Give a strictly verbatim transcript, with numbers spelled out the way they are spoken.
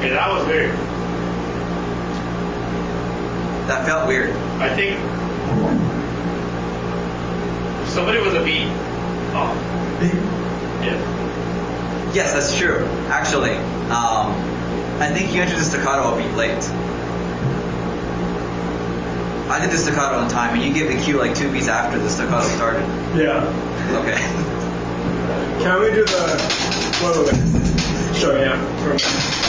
Yeah, that was weird. That felt weird. I think if somebody was a beat off. Yeah. Yes, that's true. Actually, um, I think you entered the staccato a beat late. I did the staccato on time, and you gave the cue like two beats after the staccato started. Yeah. Okay. Can we do the... Wait, wait, wait. Sure, yeah. For a minute.